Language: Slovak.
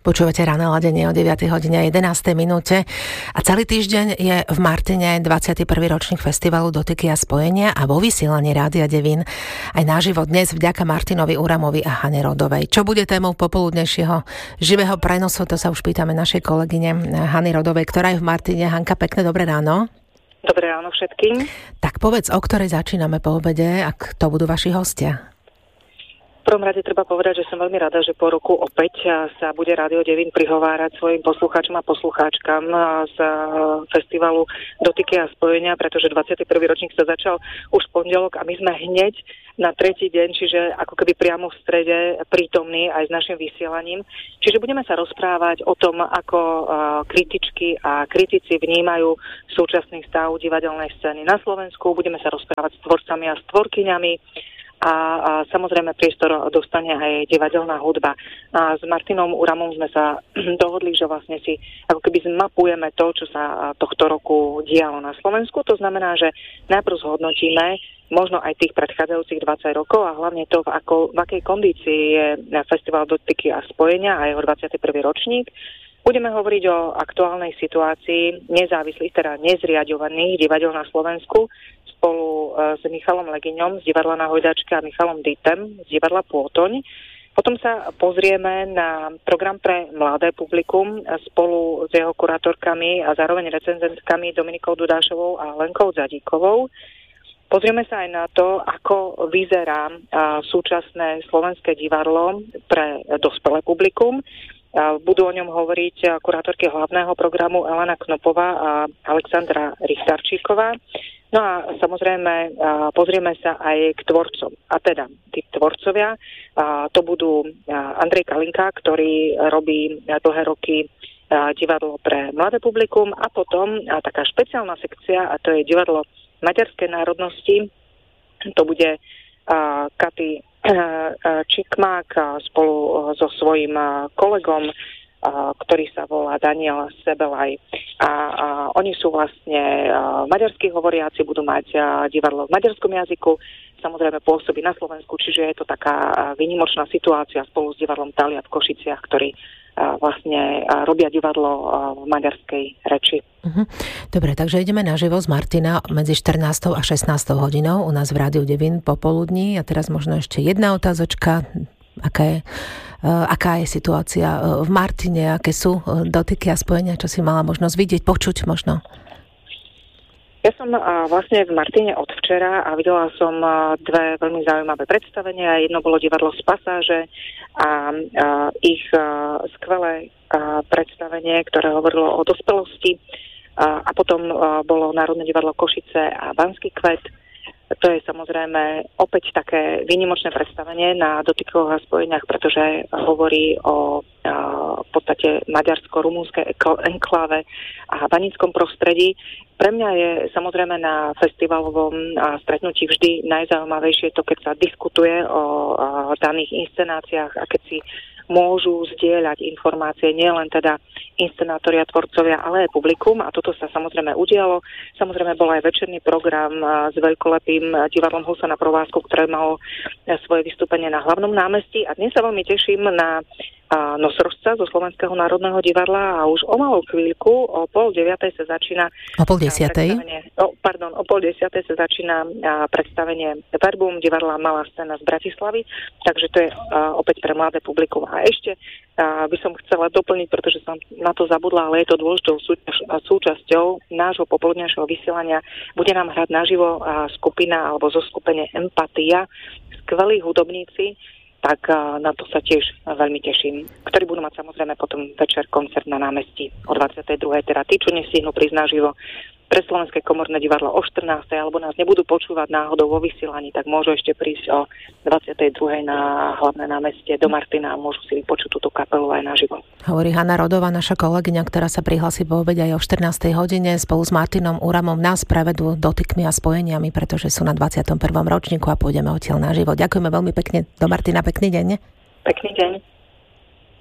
Počúvate Ranné ladenie o 9 hodine 11 minúte a celý týždeň je v Martine 21. ročník festivalu Dotyky a spojenia a vo vysielaní Rádia Devín aj naživo dnes vďaka Martinovi Uramovi a Hane Rodovej. Čo bude témou popoludnejšieho živého prenosu, to sa už pýtame našej kolegyne Hany Rodovej, ktorá je v Martine. Hanka, pekné dobré ráno. Dobré ráno všetkým. Tak povedz, o ktorej začíname po obede a kto budú vaši hostia? V prvom rade treba povedať, že som veľmi rada, že po roku opäť sa bude Rádio Devín prihovárať svojim poslucháčom a poslucháčkam z festivalu Dotyky a spojenia, pretože 21. ročník sa začal už v pondelok a my sme hneď na tretí deň, čiže ako keby priamo v strede prítomní aj s našim vysielaním. Čiže budeme sa rozprávať o tom, ako kritičky a kritici vnímajú súčasný stav divadelnej scény na Slovensku. Budeme sa rozprávať s tvorcami a s tvorkyňami. A samozrejme priestor dostane aj divadelná hudba. A s Martinom Uramom sme sa dohodli, že vlastne si ako keby zmapujeme to, čo sa tohto roku dialo na Slovensku. To znamená, že najprv zhodnotíme možno aj tých predchádzajúcich 20 rokov a hlavne to, v akej kondícii je Festival Dotyky a spojenia a jeho 21. ročník. Budeme hovoriť o aktuálnej situácii nezávislých, teda nezriaďovaných divadiel na Slovensku spolu s Michalom Legiňom z divadla Na hojdačke a Michalom Dytem z divadla Pôtoň. Potom sa pozrieme na program pre mladé publikum spolu s jeho kurátorkami a zároveň recenzentkami Dominikou Dudášovou a Lenkou Zadíkovou. Pozrieme sa aj na to, ako vyzerá súčasné slovenské divadlo pre dospelé publikum. Budú o ňom hovoriť kurátorky hlavného programu Elena Knopová a Alexandra Richtarčíková. No a samozrejme pozrieme sa aj k tvorcom. A teda tí tvorcovia, to budú Andrej Kalinka, ktorý robí dlhé roky divadlo pre mladé publikum a potom taká špeciálna sekcia, a to je divadlo maďarskej národnosti. To bude Katy Čikmák spolu so svojím kolegom, ktorý sa volá Daniel Sebelaj. A oni sú vlastne maďarskí hovoriaci, budú mať divadlo v maďarskom jazyku, samozrejme pôsobí na Slovensku, čiže je to taká výnimočná situácia spolu s divadlom Talia v Košiciach, ktorí vlastne robia divadlo v maďarskej reči. Dobre, takže ideme naživo z Martina medzi 14. a 16. hodinou u nás v Rádiu Devín popoludní. A teraz možno ešte jedna otázočka. Aká je situácia v Martine? Aké sú dotyky a spojenia? Čo si mala možnosť vidieť, počuť možno? Ja som vlastne v Martine od včera a videla som dve veľmi zaujímavé predstavenia. Jedno bolo divadlo z Pasáže a ich skvelé predstavenie, ktoré hovorilo o dospelosti. A potom bolo Národné divadlo Košice a Banský kvet. To je samozrejme opäť také výnimočné predstavenie na dotykoch a spojeniach, pretože hovorí o v podstate maďarsko-rumúnskej enkláve a baníckom prostredí. Pre mňa je samozrejme na festivalovom stretnutí vždy najzaujímavejšie to, keď sa diskutuje o daných inscenáciách a keď si môžu zdieľať informácie nielen teda inscenátori a tvorcovia, ale aj publikum a toto sa samozrejme udialo. Samozrejme bol aj večerný program s veľkolepým divadlom Husa na Provázku, ktoré malo svoje vystúpenie na hlavnom námestí a dnes sa veľmi teším na nosorožca zo Slovenského národného divadla a už o malú chvíľku, o 8:30 sa začína o 9:30? O 9:30 sa začína predstavenie Verbum divadla Malá scéna z Bratislavy, takže to je opäť pre mladé publikum. A ešte by som chcela doplniť, pretože som na to zabudla, ale je to dôležitou súčasťou nášho popoludňajšieho vysielania. Bude nám hrať naživo skupina alebo zoskupenie Empatia, skvelí hudobníci, tak na to sa tiež veľmi teším, ktorí budú mať samozrejme potom večer koncert na námestí o 22. Teda tí, čo nestihnú prísť naživo pre Slovenské komorné divadlo o 14. alebo nás nebudú počúvať náhodou vo vysielaní, tak môžu ešte prísť o 22. na hlavné námestie do Martina a môžu si vypočuť túto kapelu aj naživo. Hovorí Hana Rodová, naša kolegyňa, ktorá sa prihlási po obede aj o 14. hodine. Spolu s Martinom Uramom nás prevedú dotykmi a spojeniami, pretože sú na 21. ročníku a pôjdeme odtiaľ naživo. Ďakujeme veľmi pekne do Martina, pekný deň. Pekný deň.